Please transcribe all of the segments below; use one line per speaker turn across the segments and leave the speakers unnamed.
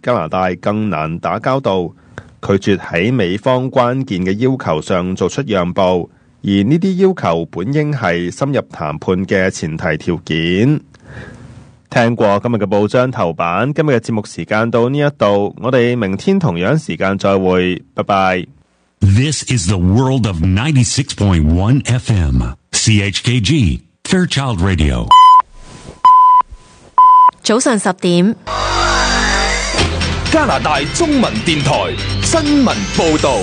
加拿大更難打交道，拒絕喺美方關鍵嘅要求上做出讓步，而呢啲要求本應係深入談判嘅前提條件。聽過今日嘅報章頭版，今日嘅節目時間到呢一度，我哋明天同樣時間再會，拜拜。
This is the world of 96.1 FM, CHKG, Fairchild Radio.
早上10點，
加拿大中文電台新聞報道。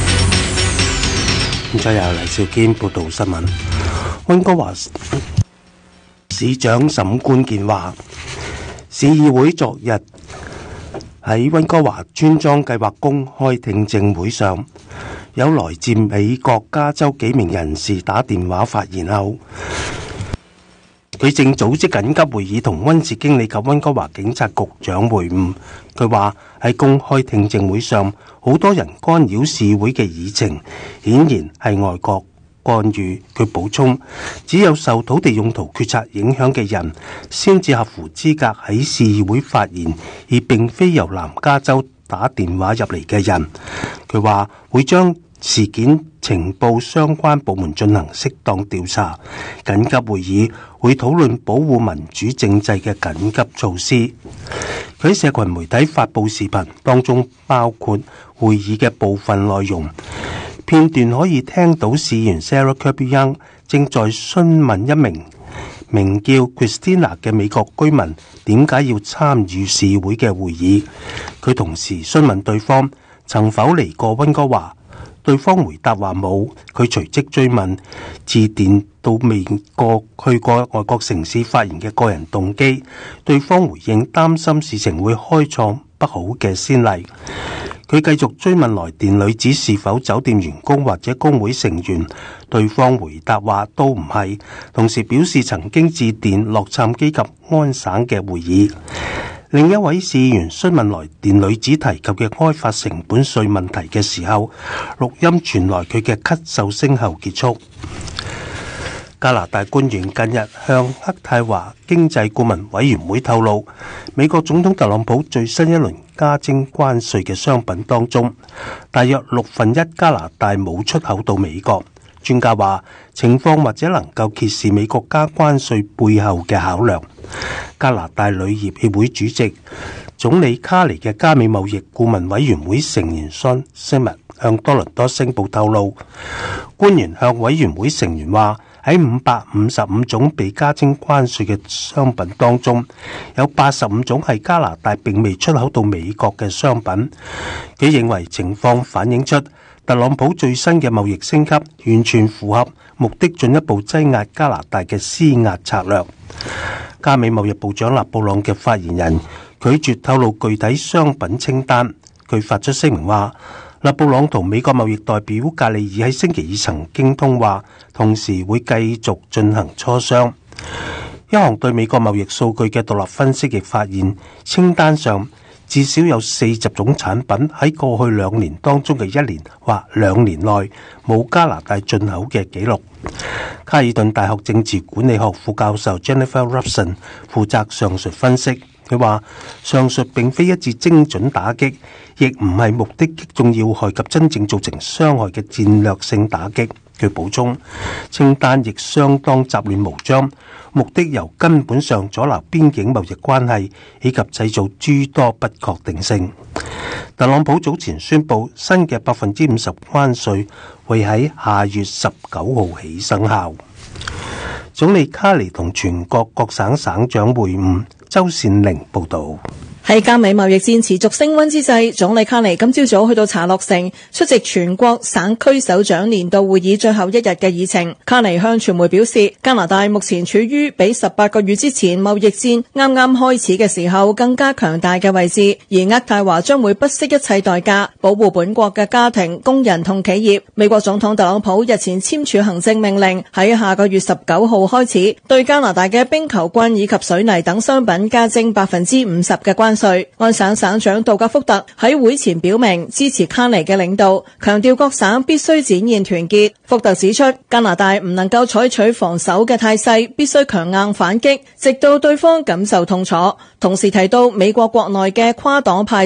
咁再由黎兆堅報道新聞。溫哥華市長沈冠健話，市議會昨日喺溫哥華村莊計劃公開聽證會上，有來自美國加州幾名人士打電話發言後，佢正組織緊急會議同溫市經理及溫哥華警察局長會晤。佢話喺公開聽證會上，好多人干擾市會嘅議程，顯然係外國干預。佢補充，只有受土地用途決策影響嘅人先至合乎資格喺市議會發言，而並非由南加州打電話入嚟嘅人。佢話會將事件情報相關部門進行適當調查。緊急會議會討論保護民主政制嘅緊急措施。佢喺社群媒體發布視頻，當中包括會議嘅部分內容。片段可以聽到市議員 Sarah Kirby-Yung 正在詢問一名名叫 Christina 嘅美國居民點解要參與市會嘅會議。佢同時詢問對方曾否嚟過溫哥華，對方回答話冇。佢隨即追問致電到未去過外國城市發言嘅個人動機，對方回應擔心事情會開創不好嘅先例。佢繼續追問來電女子是否酒店員工或者工會成員，對方回答話都唔係，同時表示曾經致電洛杉磯及安省嘅會議。另一位市議員詢問來電女子提及嘅開發成本稅問題嘅時候，錄音傳來佢嘅咳嗽聲後結束。加拿大官員近日向渥太華經濟顧問委員會透露，美國總統特朗普最新一輪加徵關稅嘅商品當中，大約1/6加拿大冇出口到美國。專家話，情況或者能夠揭示美國加關稅背後嘅考量。加拿大鋁業協會主席、總理卡尼嘅加美貿易顧問委員會成員Sean Simmonds向多倫多星報透露，官員向委員會成員話，喺555種被加徵關稅嘅商品當中，有85種係加拿大並未出口到美國嘅商品。佢認為情況反映出特朗普最新嘅貿易升級完全符合目的進一步擠壓加拿大嘅施壓策略。加美貿易部長勒布朗嘅發言人拒絕透露具體商品清單。佢發出聲明話，勒布朗同美國貿易代表格里爾喺星期二曾經通話，同時會繼續進行磋商。一項對美國貿易數據嘅獨立分析亦發現，清單上至少有40種產品喺過去2年當中嘅1年或2年內冇加拿大進口嘅記錄。卡爾頓大學政治管理學副教授 Jennifer Robson 負責上述分析。佢話上述並非一次精準打擊，亦唔係目的擊中要害及真正造成傷害嘅戰略性打擊。佢補充，清單亦相當雜亂無章，目的由根本上阻撓邊境貿易關係，以及製造諸多不確定性。特朗普早前宣布新嘅50%關稅會喺下月19號起生效。總理卡尼同全國各省省長會晤。周善玲報道。
喺加美貿易戰持續升溫之際，總理卡尼今朝早去到查洛城出席全國省區首長年度會議最後一日嘅議程。卡尼向傳媒表示，加拿大目前處於比18個月之前貿易戰啱啱開始嘅時候更加強大嘅位置，而渥太華將會不惜一切代價保護本國嘅家庭、工人同企業。美國總統特朗普日前簽署行政命令，喺下個月19號開始對加拿大嘅冰球棍以及水泥等商品加徵50%嘅關稅。安省省長杜格福特喺會前表明支持卡尼嘅領導，強調各省必須展現團結。福特指出，加拿大唔能夠採取防守嘅態勢，必須強硬反擊，直到對方感受痛楚。同時提到美國國內嘅跨黨派